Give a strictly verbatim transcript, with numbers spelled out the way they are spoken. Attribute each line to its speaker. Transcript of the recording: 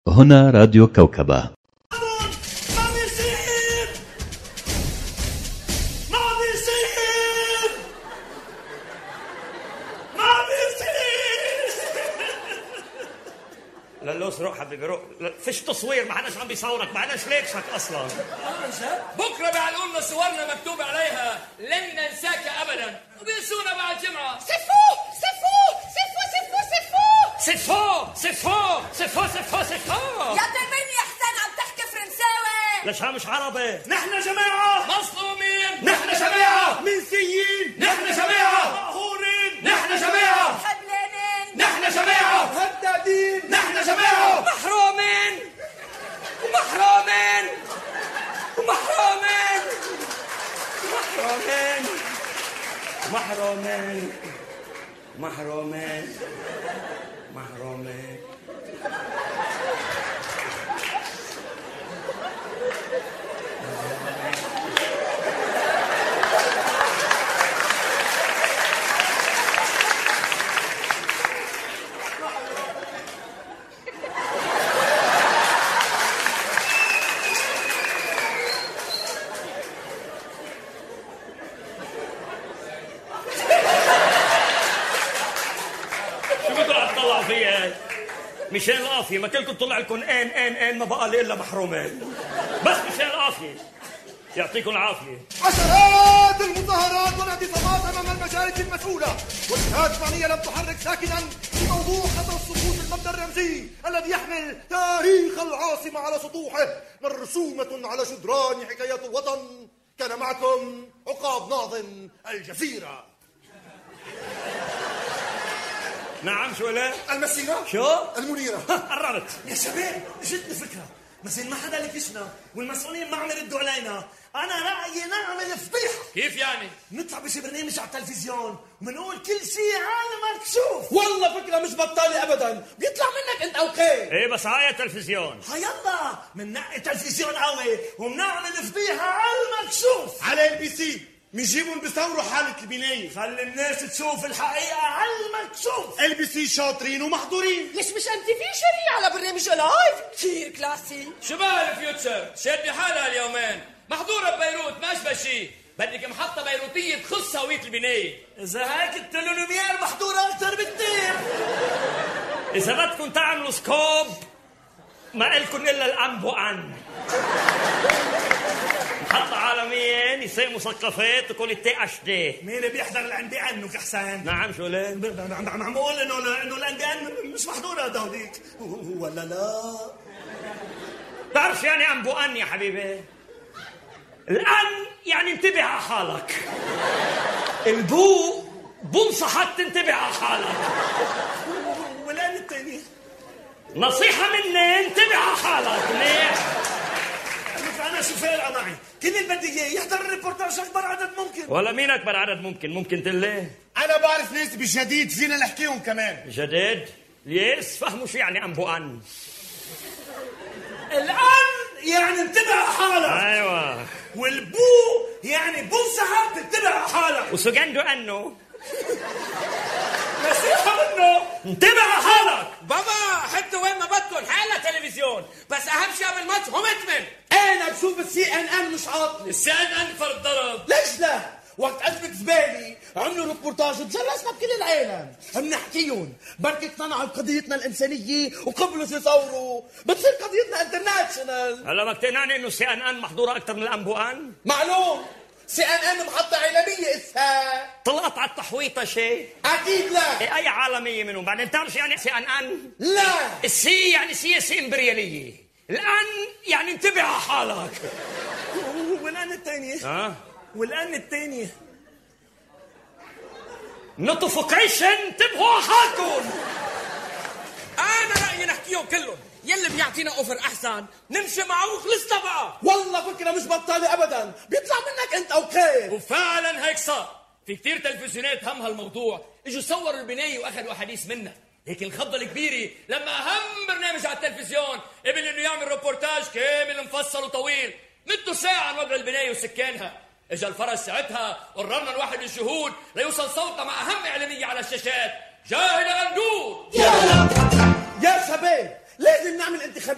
Speaker 1: هنا راديو كوكبة.
Speaker 2: ما بيصير ما بيصير ما بيصير للوس روح حبيبي روح، فيش تصوير، ما حدش عم بيصورك، ما حدش ليكشك اصلا.
Speaker 3: بكره بيعلقوا لنا صورنا مكتوب عليها لن ننساك ابدا، وبينسونا بعد جمعه.
Speaker 4: سفوه سفوه سفوه سفوه سفوه
Speaker 3: سفو سفو سفو سفو سفو
Speaker 4: يا ترميني يا حسين، عم تحكي فرنساوي؟
Speaker 2: ليش مش عربي؟ نحن جماعة
Speaker 3: مظلومين،
Speaker 2: نحن جماعة منسيين،
Speaker 3: نحن جماعة
Speaker 2: مقهورين،
Speaker 3: نحن جماعة
Speaker 4: خبلانين،
Speaker 3: نحن جماعة
Speaker 2: هدادين،
Speaker 3: نحن جماعة محرومين ومحرومين ومحرومين
Speaker 2: محرومين محرومين محرومين محرومين. مشان القافية ما كلكم طلع لكم ان ان ان ما بقى لي الا محرومين، بس مشان القافية. يعطيكم العافية.
Speaker 5: عشرات المظاهرات والاعتصامات امام المشارك المسؤولة، والجهات المعنية لم تحرك ساكنا في موضوع خطر السقوط المبنى الرمزي الذي يحمل تاريخ العاصمة على سطوحه، مرسومة على جدران حكايات الوطن. كان معكم عقاب ناظم الجزيرة.
Speaker 2: نعم شو لا؟
Speaker 5: المسيرة
Speaker 2: شو؟
Speaker 5: المنيرة.
Speaker 2: قربت يا شباب، اجتني فكرة، بس ما حدا لكشنا والمسؤولين ما عم يردوا علينا. انا رأيي نعمل فضيحة.
Speaker 3: كيف يعني؟
Speaker 2: نطلع بشي برنامج على التلفزيون ومنقول كل شيء عالمك شوف.
Speaker 5: والله فكرة مش بطالة ابدا، بيطلع منك انت اوكي.
Speaker 2: ايه بس هاي تلفزيون. هيلا مننقي تلفزيون قوي ومنعمل فضيحة عالمك شوف.
Speaker 5: على البي سي بيجيبوا بيصوروا حالة البناية،
Speaker 2: خلي الناس تشوف الحقيقة علمك شوف.
Speaker 5: ال بي سي شاطرين ومحضورين.
Speaker 4: ليش مش ام تي في شريعة على برنامج لايف كثير كلاسي؟
Speaker 3: شو بقى الفيوتشر؟ شادي حالها اليومين، محظورة ببيروت ماشبه شيء، بدك محطة بيروتية تخص هوية البناية.
Speaker 2: إذا هيك التلونوميال محضورة أكثر بكتير. إذا بدكم تعملوا سكوب ما إلكم إلا الأنبو أن محطة عالمية نساء مثقفات تقول التي اش دي. مين اللي بيحضر الأنبي عنك أحسن؟ نعم شو ليه؟ عم بقول إنه إنه الأنبي عن مش محضورة هذوليك ولا لا؟ تعرف يعني أنبو أن يا حبيبي؟ الآن يعني انتبه على حالك. البو بنصحك تنتبه على حالك. والآن الثاني نصيحة مني انتبه على حالك. منيح. أنا شوفير معي، كل اللي بدي إياه يحضر الريبورتاج أكبر عدد ممكن. ولا مين أكبر عدد ممكن؟ ممكن تلي؟
Speaker 5: أنا بعرف ناس بجديد فينا نحكيهم كمان.
Speaker 2: جديد؟ يس فهموا شو يعني أنبو أن. الآن يعني انتبه على حالك. أيوة. والبو يعني بنصحك تنتبه على حالك. وسجندو أنه نصيحة منه انتبه على حالك.
Speaker 3: بابا حطوا وين ما بدكم، حالة تلفزيون، بس أهم شيء قبل الماتش هم اثمن.
Speaker 5: أنا بشوف السي إن إن مش عاطلة.
Speaker 3: السي إن إن فرد ضرب.
Speaker 5: ليش لا؟ وقت أزمة زبالة عملوا ريبورتاج وتجلسنا بكل العالم بنحكيهم، بركي اقتنعوا بقضيتنا الإنسانية وقبلوا يصوروا، بتصير قضيتنا انترناشونال.
Speaker 2: هلا ما اقتنعني إنه السي إن إن محضورة أكثر من الأنبو أن؟
Speaker 5: معلوم. سي إن إن محطة عالمية إسها.
Speaker 2: طلعت على التحويطة شيء؟
Speaker 5: أكيد لا.
Speaker 2: إيه أي عالمية منهم؟ بعدين بتعرف شو يعني سي إن إن؟
Speaker 5: لا.
Speaker 2: السي يعني سياسة إمبريالية، الآن يعني انتبه على حالك. والآن الثانية. ها؟ والآن الثانية نوتيفيكيشن انتبهوا على حالكم.
Speaker 3: أنا رأيي نحكيهم كلهم، يلي بيعطينا أوفر أحسن نمشي معه وخلصنا بقى.
Speaker 5: والله فكرة مش بطالة أبدا، بيطلع منك أنت أوكي.
Speaker 3: وفعلا هيك صار، في كتير تلفزيونات هم هالموضوع، اجوا صوروا البناية وأخذوا أحاديث منها، لكن الخضة الكبيرة لما أهم برنامج على التلفزيون قبل إنه يعمل ريبورتاج كامل مفصل وطويل مدته ساعة عن وضع البناية وسكانها. اجا الفرج ساعتها قررنا نوحد الشهود ليوصل صوتنا مع أهم إعلامية على الشاشات. جاهل غندور.
Speaker 5: يا شباب لازم نعمل انتخابات.